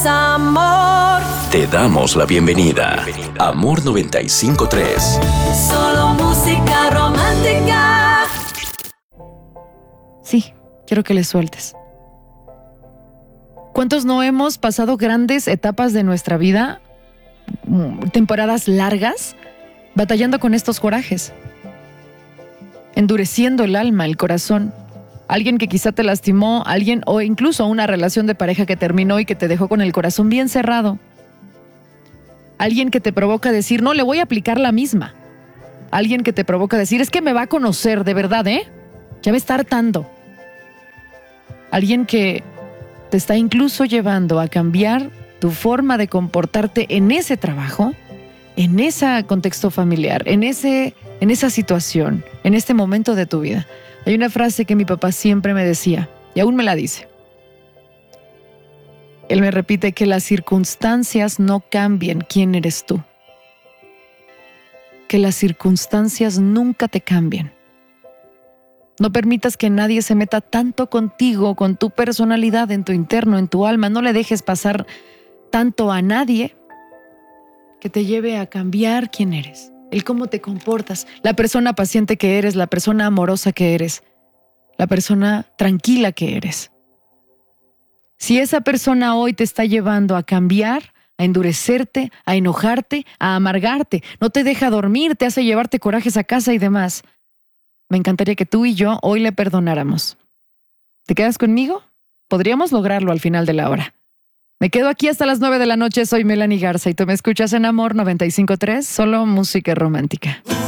es amor. Te damos la bienvenida. Amor 95.3. Solo música romántica. Sí, quiero que le sueltes. ¿Cuántos no hemos pasado grandes etapas de nuestra vida, temporadas largas, batallando con estos corajes? Endureciendo el alma, el corazón. Alguien que quizá te lastimó, alguien o incluso una relación de pareja que terminó y que te dejó con el corazón bien cerrado. Alguien que te provoca decir, no, le voy a aplicar la misma. Alguien que te provoca decir, es que me va a conocer, de verdad, ya me está hartando. Alguien que te está incluso llevando a cambiar tu forma de comportarte en ese trabajo, en ese contexto familiar, en esa situación, en este momento de tu vida. Hay una frase que mi papá siempre me decía, y aún me la dice. Él me repite que las circunstancias no cambian quién eres tú. Que las circunstancias nunca te cambian. No permitas que nadie se meta tanto contigo, con tu personalidad, en tu interno, en tu alma. No le dejes pasar tanto a nadie que te lleve a cambiar quién eres, el cómo te comportas, la persona paciente que eres, la persona amorosa que eres, la persona tranquila que eres. Si esa persona hoy te está llevando a cambiar, a endurecerte, a enojarte, a amargarte, no te deja dormir, te hace llevarte corajes a casa y demás, me encantaría que tú y yo hoy le perdonáramos. ¿Te quedas conmigo? Podríamos lograrlo al final de la hora. Me quedo aquí hasta las 9 de la noche. Soy Melanie Garza y tú me escuchas en Amor 95.3, solo música romántica.